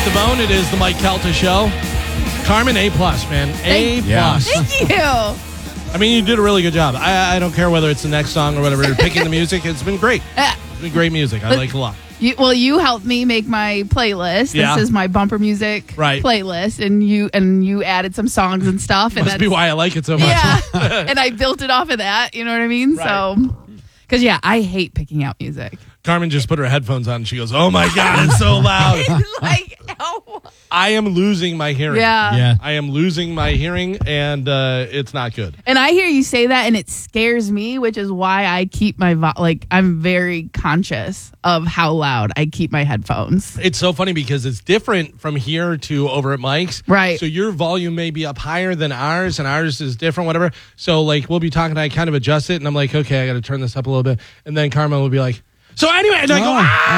Pack the Bone. It is the Mike Calta Show. Carmen, A+, man. A+. Thank you. I mean, you did a really good job. I don't care whether it's the next song or whatever. You're picking the music. It's been great. It's been great music. I like it a lot. You helped me make my playlist. Yeah. This is my bumper music playlist, and you added some songs and stuff. And Must be why I like it so much. Yeah, and I built it off of that. You know what I mean? Right. So, because I hate picking out music. Carmen just put her headphones on and she goes, "Oh my God, it's so loud." Like, oh. I am losing my hearing. Yeah. I am losing my hearing, and it's not good. And I hear you say that, and it scares me, which is why I keep my I'm very conscious of how loud I keep my headphones. It's so funny because it's different from here to over at Mike's. Right. So your volume may be up higher than ours, and ours is different, whatever. So, like, we'll be talking, I kind of adjust it, and I'm like, okay, I got to turn this up a little bit. And then Carmen will be like, so anyway, and I go,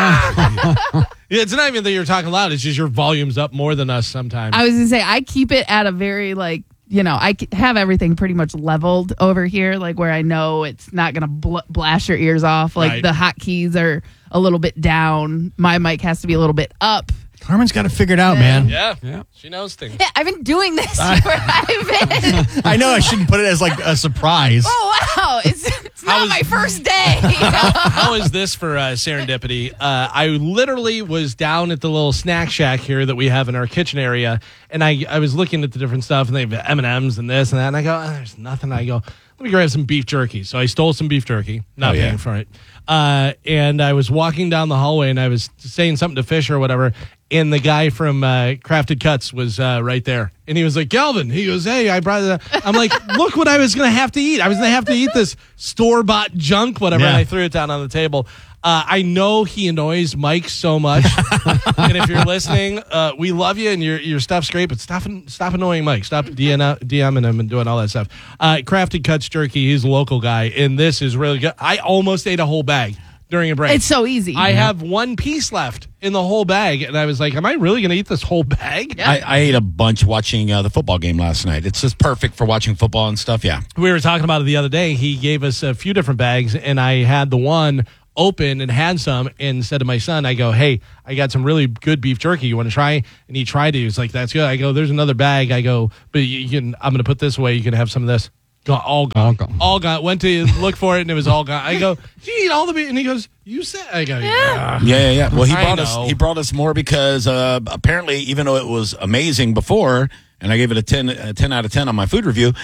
ah! It's not even that you're talking loud. It's just your volume's up more than us sometimes. I was going to say, I keep it at a very, I have everything pretty much leveled over here, like where I know it's not going to blast your ears off. Like Right. the hotkeys are a little bit down. My mic has to be a little bit up. Carmen's got it figured out, man. Yeah. She knows things. Yeah, I've been doing this for 5 minutes. I know I shouldn't put it as like a surprise. Oh, wow. It's not my first day. How is this for serendipity? I literally was down at the little snack shack here that we have in our kitchen area, and I was looking at the different stuff, and they have M&Ms and this and that, and I go, there's nothing. I go, let me grab some beef jerky. So I stole some beef jerky, not paying for it. And I was walking down the hallway, and I was saying something to Fish or whatever, and the guy from Crafted Cuts was right there. And he was like, Galvin, he goes, hey, I brought it. I'm like, look what I was going to have to eat. I was going to have to eat this store-bought junk, whatever, and I threw it down on the table. I know he annoys Mike so much. And if you're listening, we love you, and your stuff's great, but stop annoying Mike. Stop DMing him and doing all that stuff. Crafted Cuts Jerky, he's a local guy, and this is really good. I almost ate a whole bag during a break. It's so easy. I have one piece left in the whole bag, and I was like, am I really going to eat this whole bag? Yeah. I ate a bunch watching the football game last night. It's just perfect for watching football and stuff, yeah. We were talking about it the other day. He gave us a few different bags, and I had the one open and had some, and said to my son, I go, hey, I got some really good beef jerky. You want to try? And he tried it. He was like, that's good. I go, there's another bag. I go, but you can. I'm going to put this away. You can have some of this. All gone. Went to look for it, and it was all gone. I go, did you eat all the beef? And he goes, you said. I go, Yeah. Well, I he brought us more because apparently, even though it was amazing before, and I gave it a 10 out of 10 on my food review,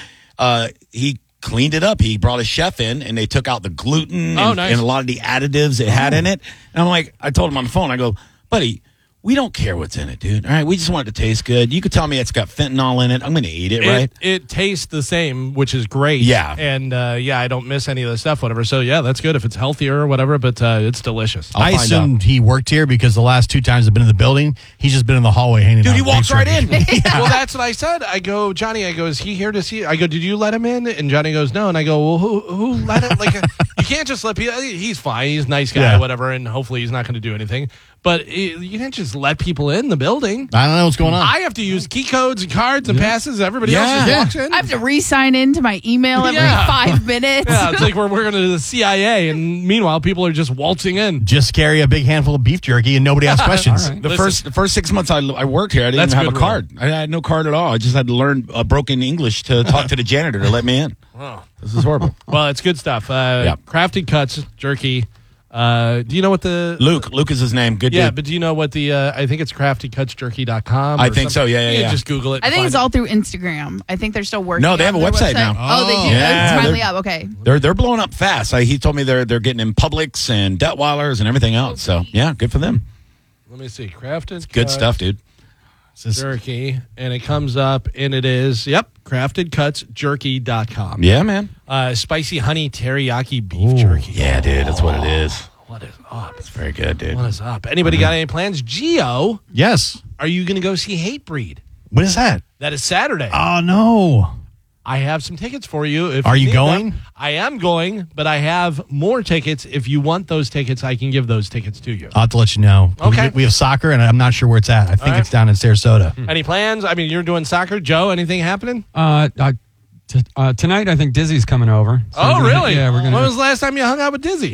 he cleaned it up. He brought a chef in, and they took out the gluten and a lot of the additives it had in it. And I'm like, I told him on the phone, I go, buddy, we don't care what's in it, dude. All right, we just want it to taste good. You could tell me it's got fentanyl in it. I'm going to eat it, right? It tastes the same, which is great. Yeah. And, I don't miss any of the stuff, whatever. So, yeah, that's good if it's healthier or whatever, but it's delicious. I assumed he worked here because the last 2 times I've been in the building, he's just been in the hallway hanging out. Dude, he walks right in. Well, that's what I said. I go, Johnny, is he here to see? I go, did you let him in? And Johnny goes, no. And I go, well, who let him? Like, you can't just let people. He's fine. He's a nice guy, whatever, and hopefully he's not going to do anything. But you didn't just let people in the building. I don't know what's going on. I have to use key codes and cards and passes. Everybody else just walks in. I have to re-sign into my email every 5 minutes. Yeah, it's like we're working to the CIA, and meanwhile, people are just waltzing in. Just carry a big handful of beef jerky, and nobody asks questions. Right. The first 6 months I worked here, I didn't even have a card. I had no card at all. I just had to learn broken English to talk to the janitor to let me in. Wow. This is horrible. Well, it's good stuff. Crafted Cuts Jerky. Do you know what the... Luke is his name. Good dude. but do you know what the... I think it's craftedcutsjerky.com. I think so, yeah. Just Google it. I think it's all through Instagram. I think they're still working. No, they have a their website now. Oh, they do. Yeah, It's finally up. Okay. They're blowing up fast. He told me they're getting in Publix and Detweilers and everything else. So, yeah, good for them. Let me see. Crafted Good stuff, dude. Jerky, and it comes up, and it is, craftedcutsjerky.com. Yeah, man. Spicy honey teriyaki beef jerky. Yeah, dude, that's what it is. What is up? It's very good, dude. What is up? Anybody got any plans? Gio, Yes. are you going to go see Hatebreed? What is that? That is Saturday. Oh, no. I have some tickets for you. If Are you need going? them. I am going, but I have more tickets. If you want those tickets, I can give those tickets to you. I'll have to let you know. Okay. We have soccer, and I'm not sure where it's at. I think right. it's down in Sarasota. Any plans? I mean, you're doing soccer. Joe, anything happening? Tonight, I think Dizzy's coming over. So Oh, really? Yeah, we're When gonna. was the last time you hung out with Dizzy?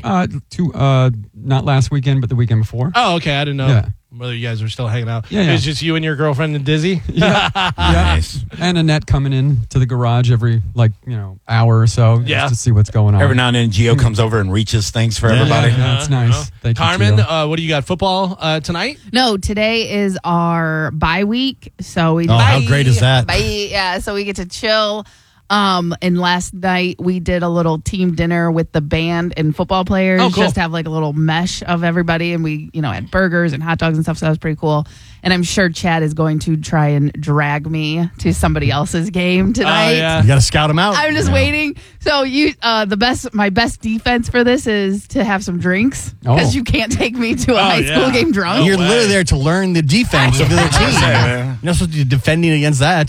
Not last weekend, but the weekend before. Oh, okay. I didn't know Yeah. whether you guys were still hanging out. Yeah, yeah. It's just you and your girlfriend and Dizzy? Yeah. Nice. And Annette coming in to the garage every hour or so, Yeah. just to see what's going on. Every now and then, Gio comes over and reaches things for everybody. Yeah, that's nice. Thank you, Carmen, Gio. what do you got? Football tonight? No, today is our bye week, so we. Oh, how great is that? Bye. Yeah, so we get to chill. And last night we did a little team dinner with the band and football players. Oh, cool. Just to have like a little mesh of everybody, and we, had burgers and hot dogs and stuff. So that was pretty cool. And I'm sure Chad is going to try and drag me to somebody else's game tonight. yeah. You got to scout them out. I'm just waiting. So my best defense for this is to have some drinks because Oh. you can't take me to a high yeah. school game drunk. You're literally there to learn the defense of the other team. Yeah. You're not supposed to be defending against that.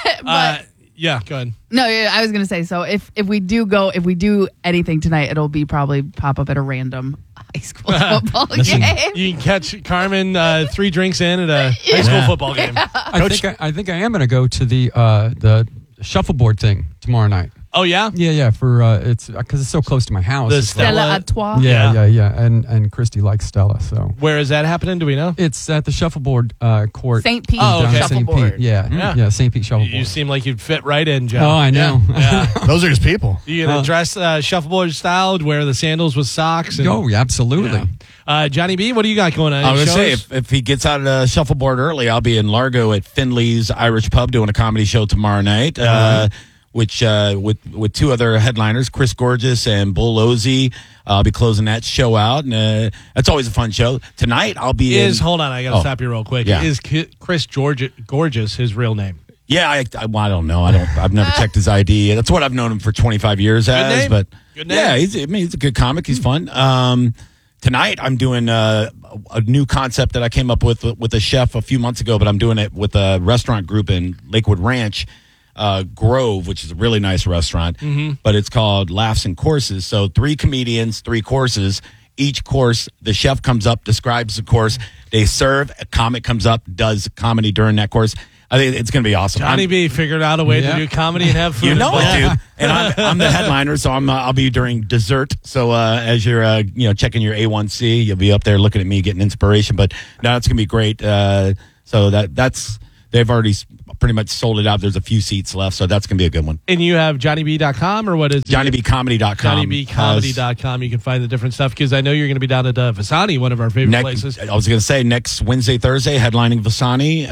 Yeah, go ahead. No, yeah, I was gonna say. So if we do anything tonight, it'll be probably pop up at a random high school football game. You can catch Carmen 3 drinks in at a high school football game. I think I am going to go to the shuffleboard thing tomorrow night. Oh, yeah? Yeah, for it's because it's so close to my house. The It's like- Stella Artois. yeah. And Christy likes Stella, so Where is that happening? Do we know? it's at the shuffleboard court. St. Pete Oh, okay. down at St. Pete. shuffleboard. Yeah, St. Pete shuffleboard. You seem like you'd fit right in, Joe. Oh, I know. Yeah. Those are just people. You gonna dress shuffleboard style, wear the sandals with socks? And, Oh, yeah, absolutely. yeah. Johnny B, what do you got going on? I was Any going to say, shows? if he gets out of the shuffleboard early, I'll be in Largo at Finley's Irish Pub doing a comedy show tomorrow night, which with 2 other headliners, Chris Gorgeous and Bull Osey. I'll be closing that show out, and that's always a fun show. Tonight, I'll be Hold on, I got to stop you real quick. Yeah. Is Chris Gorgeous his real name? Yeah, I don't know. I've never checked his ID. That's what I've known him for 25 years as. name. But Good name. yeah, he's a good comic. He's fun. Tonight, I'm doing a new concept that I came up with a chef a few months ago, but I'm doing it with a restaurant group in Lakewood Ranch, Grove, which is a really nice restaurant. But it's called Laughs and Courses. So 3 comedians, 3 courses. Each course, the chef comes up, describes the course. They serve. A comic comes up, does comedy during that course. I think it's going to be awesome. Johnny B figured out a way to Yeah. do comedy and have food. You know involved. it, dude. And I'm the headliner, so I'll be during dessert. So as you're checking your A1C, you'll be up there looking at me getting inspiration. But no, it's gonna be great. So that's they've already pretty much sold it out. There's a few seats left, so that's gonna be a good one. And you have JohnnyB.com or what is it? JohnnyBComedy.com. JohnnyBComedy.com. You can find the different stuff because I know you're going to be down at Vasani, one of our favorite places. I was going to say next Wednesday, Thursday, headlining Vasani,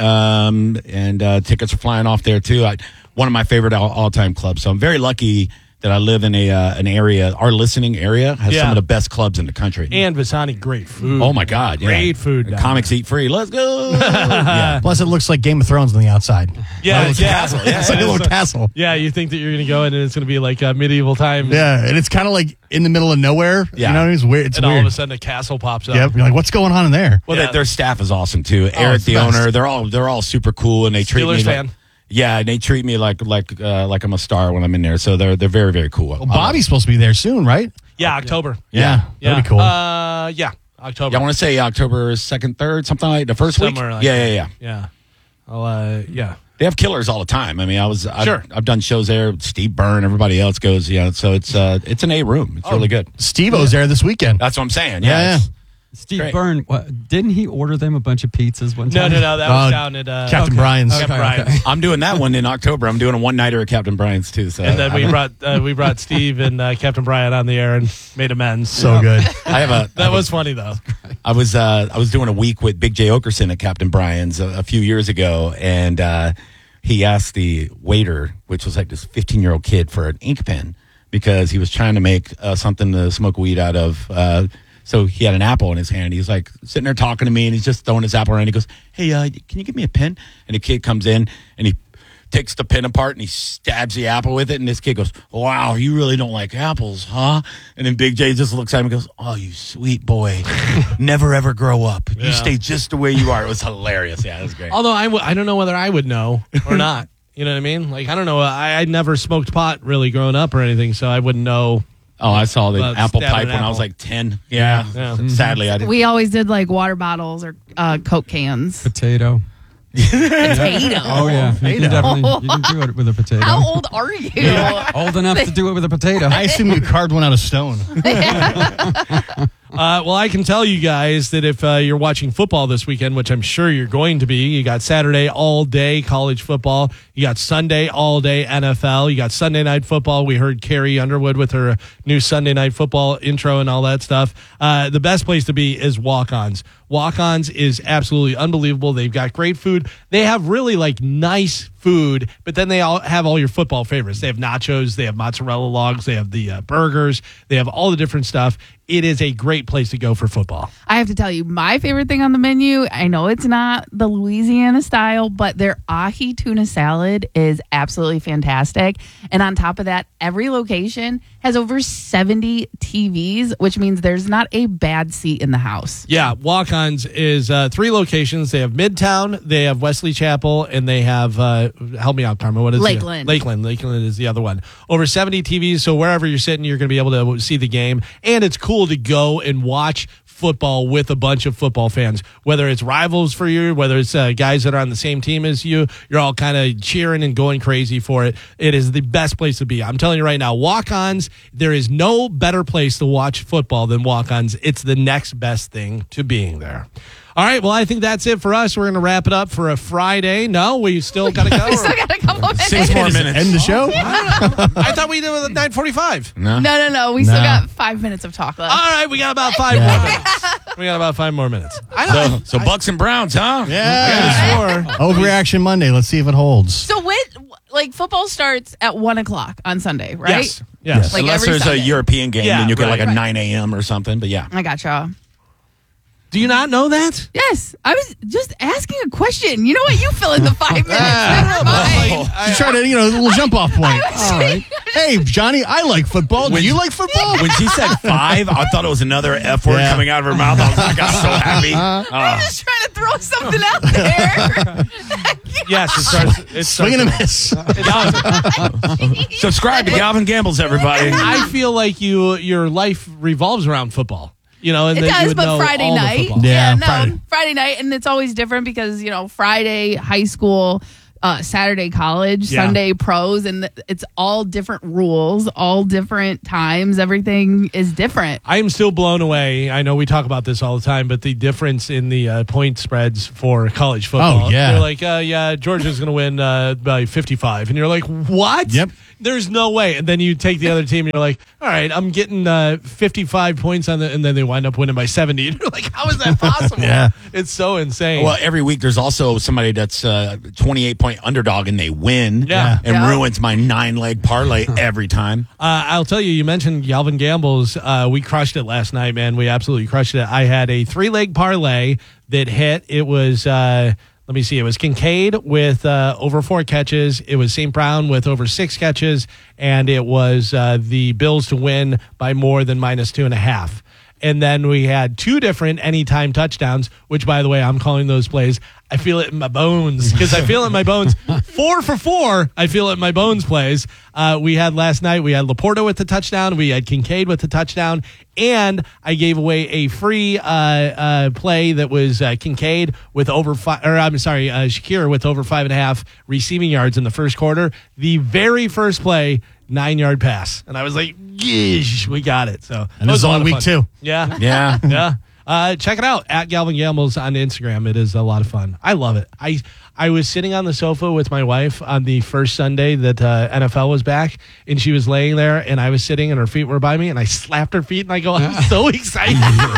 and tickets are flying off there too. One of my favorite all-time clubs. So I'm very lucky that I live in an area. Our listening area has some of the best clubs in the country. And Vasani, great food. Oh my God! Yeah. Great food down Comics eat free. Let's go. yeah. Plus, it looks like Game of Thrones on the outside. Yeah, It's yeah. It's like a little castle. Yeah, you think that you're going to go in and it's going to be like medieval times. Yeah, and it's kind of like in the middle of nowhere. Yeah. You know what I mean? It's weird. It's And all weird. of a sudden a castle pops up. Yep. You're like, what's going on in there? Well, Yeah. their staff is awesome too. Eric, it's the the best. owner, they're all super cool, and they treat Steelers me fan. like, yeah, and they treat me like I'm a star when I'm in there. So they're very, very cool. Well, Bobby's supposed to be there soon, right? Yeah, October. Yeah. That'd be cool. Yeah, October. Yeah, I want to say October 2nd, 3rd, something like the first week. Somewhere like Yeah. Yeah. Yeah. They have killers all the time. I mean, Sure. I've done shows there. Steve Byrne, everybody else goes. Yeah, so it's an A room. It's really good. Steve-O's there this weekend. That's what I'm saying. Yeah, Yeah. Steve Great. Byrne, didn't he order them a bunch of pizzas one No, time? that was down at Captain Brian's. Captain Okay, Brian's. okay. I'm doing that one in October. I'm doing a one-nighter at Captain Brian's too. So And then we brought Steve and Captain Brian on the air and made amends. So good. I have That was funny though. I was doing a week with Big J Okerson at Captain Brian's a few years ago, and he asked the waiter, which was like this 15-year-old kid, for an ink pen because he was trying to make something to smoke weed out of. So he had an apple in his hand. He's like sitting there talking to me, and he's just throwing his apple around. He goes, "Hey, can you give me a pen?" And the kid comes in, and he takes the pen apart, and he stabs the apple with it. And this kid goes, "Wow, you really don't like apples, huh?" And then Big J just looks at him and goes, "Oh, you sweet boy. Never, ever grow up. You Yeah. stay just the way you are." It was hilarious. Yeah, it was great. Although I don't know whether I would know or not. You know what I mean? Like, I don't know. I never smoked pot really growing up or anything, so I wouldn't know. Oh, I saw the About apple stabbing pipe an when I was apple. like 10. Yeah. Yeah. Sadly, I didn't. We always did like water bottles or Coke cans. Potato. Potato. Oh yeah, you can definitely you can do it with a potato. How old are you? Old enough to do it with a potato. I assume you carved one out of stone. Well, I can tell you guys that if you're watching football this weekend, which I'm sure you're going to be, you got Saturday all day college football. You got Sunday all day NFL. You got Sunday night football. We heard Carrie Underwood with her new Sunday night football intro and all that stuff. The best place to be is Walk-Ons. Walk-Ons is absolutely unbelievable. They've got great food. They have really nice food, but then they all have all your football favorites. They have nachos, they have mozzarella logs, they have the burgers, they have all the different stuff. It is a great place to go for football. I have to tell you, my favorite thing on the menu, I know it's not the Louisiana style, but their ahi tuna salad is absolutely fantastic. And on top of that, every location has over 70 TVs, which means there's not a bad seat in the house. Yeah, Walk-Ons is 3 locations. They have Midtown, they have Wesley Chapel, and they have, help me out, Karma, what is Lakeland. Lakeland is the other one. Over 70 TVs, so wherever you're sitting, you're going to be able to see the game. And it's cool to go and watch football with a bunch of football fans, whether it's rivals for you, whether it's guys that are on the same team as you. You're all kind of cheering and going crazy for it. It is the best place to be. I'm telling you right now, Walk-Ons, there is no better place to watch football than Walk-Ons. It's the next best thing to being there. All right, well, I think that's it for us. We're going to wrap it up for a Friday. No, we still got to go. We still got a couple minutes. 6 more minutes. End the show? I thought we did it at 9:45. No. We still got 5 minutes of talk left. All right, we got about 5 more minutes. We got about 5 more minutes. So Bucks and Browns, huh? Yeah. Overreaction Monday. Let's see if it holds. So football starts at 1:00 on Sunday, right? Yes. Like Unless every there's Sunday. a European game, Yeah, then you get right. like a 9 a.m. or something. But yeah. I gotcha. Do you not know that? Yes, I was just asking a question. You know what? You fill in the 5 minutes. Never mind. Just try to, a little jump off point. All right. Hey, Johnny, I like football. Do you like football? When she said 5, I thought it was another F word coming out of her mouth. I got so happy. I'm just trying to throw something out there. Yes, it starts. It Swing and a miss. Subscribe to Galvin Gambles, everybody. I feel like your life revolves around football. And It that you does, would but know Friday all the night. football. Yeah, Friday night, and it's always different because Friday high school, Saturday college, Yeah. Sunday pros, and it's all different rules, all different times. Everything is different. I am still blown away. I know we talk about this all the time, but the difference in the point spreads for college football. Oh, yeah. They're like, Georgia's going to win by 55. And you're like, what? Yep. There's no way. And then you take the other team and you're like, all right, I'm getting 55 points and then they wind up winning by 70. And you're like, how is that possible? Yeah. It's so insane. Well, every week there's also somebody that's 28-point underdog and they win. Yeah. And Yeah. ruins my 9-leg parlay every time. I'll tell you mentioned Galvin Gambles. We crushed it last night, man. We absolutely crushed it. I had a 3-leg parlay that hit. It was, let me see, it was Kincaid with over 4 catches. It was St. Brown with over 6 catches. And it was the Bills to win by more than -2.5. And then we had 2 different anytime touchdowns, which, by the way, I'm calling those plays. I feel it in my bones because I feel it in my bones. 4 for 4, I feel it in my bones plays. We had last night, we had Laporta with the touchdown. We had Kincaid with the touchdown. And I gave away a free play that was Kincaid with over Shakir with over 5.5 receiving yards in the first quarter. The very first play, 9-yard pass. And I was like, yeesh, we got it. So And this is only week 2. Yeah. Yeah. Yeah. Check it out at Galvin Gambles on Instagram. It is a lot of fun. I love it. I was sitting on the sofa with my wife on the first Sunday that NFL was back, and she was laying there, and I was sitting, and her feet were by me, and I slapped her feet, and I go, I'm so excited.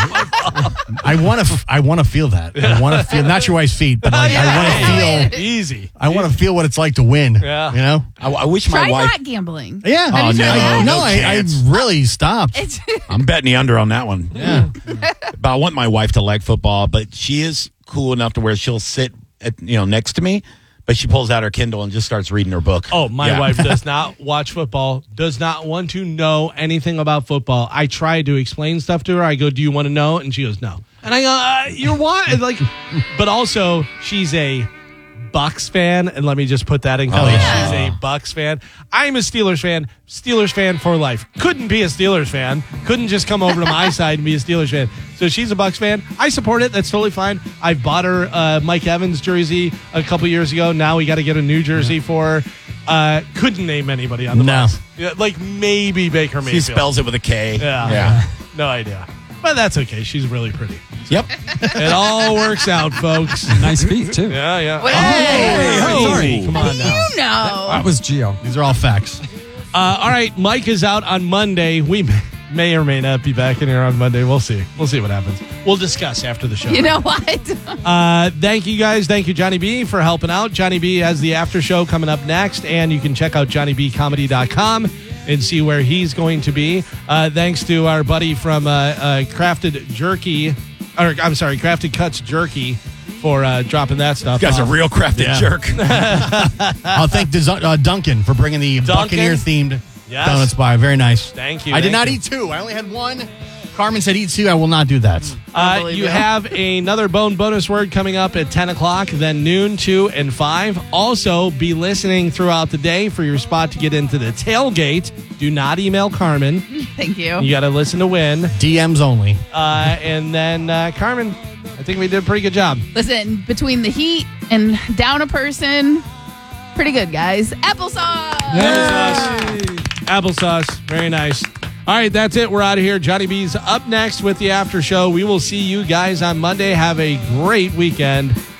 I want to feel that. I want to feel not your wife's feet, but I want to feel. Easy. I want to feel what it's like to win. Yeah. I wish my Try wife. not gambling. Yeah. Oh, Have you tried that? No, I chance. really stopped. I'm betting the under on that one. Yeah. But I want my wife to like football, but she is cool enough to where she'll sit next to me, but she pulls out her Kindle and just starts reading her book. Oh, my Yeah. wife does not watch football, does not want to know anything about football. I try to explain stuff to her. I go, do you want to know? And she goes, no. And I go, you're what? But also, she's a Bucks fan, and let me just put that in context. She's a Bucks fan. I'm a Steelers fan. Steelers fan for life. Couldn't be a Steelers fan. Couldn't just come over to my side and be a Steelers fan. So she's a Bucks fan. I support it. That's totally fine. I've bought her Mike Evans jersey a couple years ago. Now we got to get a new jersey for her. Couldn't name anybody on the Bucks. Yeah, like maybe Baker Mayfield. She spells it with a K. Yeah. No idea. But that's okay. She's really pretty. Yep. It all works out, folks. Nice feet, too. Yeah. Hey, Sorry. Come on now. you know. That was Gio. These are all facts. All right. Mike is out on Monday. We may or may not be back in here on Monday. We'll see. We'll see what happens. We'll discuss after the show. You know what? Thank you guys. Thank you, Johnny B, for helping out. Johnny B has the after show coming up next, and you can check out JohnnyBComedy.com and see where he's going to be. Thanks to our buddy from Crafted Cuts Jerky for dropping that stuff. You guys off. are real crafted jerk. I'll thank Duncan for bringing the Buccaneer-themed donuts by. Very nice. Thank you. I did not eat two. I only had one. Carmen said eat two. I will not do that. You have another Bone bonus word coming up at 10 o'clock, then noon, 2, and 5. Also, be listening throughout the day for your spot to get into the tailgate. Do not email Carmen. Thank you. You got to listen to win. DMs only. And then, Carmen, I think we did a pretty good job. Listen, between the heat and down a person, pretty good, guys. Applesauce. Applesauce. Very nice. All right, that's it. We're out of here. Johnny B's up next with the after show. We will see you guys on Monday. Have a great weekend.